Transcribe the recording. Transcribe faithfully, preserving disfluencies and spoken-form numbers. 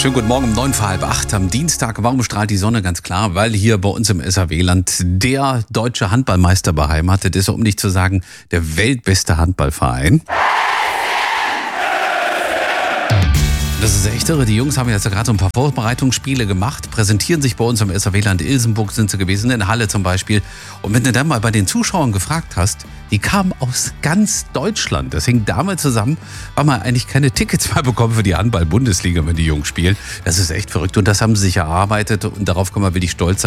Schönen guten Morgen um neun vor halb acht am Dienstag. Warum strahlt die Sonne? Ganz klar, weil hier bei uns im S R W-Land der deutsche Handballmeister beheimatet ist, um nicht zu sagen, der weltbeste Handballverein. Das ist echt irre. Die Jungs haben jetzt gerade so ein paar Vorbereitungsspiele gemacht, präsentieren sich bei uns im S R W-Land. Ilsenburg sind sie gewesen, in Halle zum Beispiel. Und wenn du dann mal bei den Zuschauern gefragt hast, die kamen aus ganz Deutschland. Das hing damit zusammen, weil man eigentlich keine Tickets mehr bekommen für die Handball-Bundesliga, wenn die Jungs spielen. Das ist echt verrückt und das haben sie sich erarbeitet und darauf kann man wirklich stolz sein.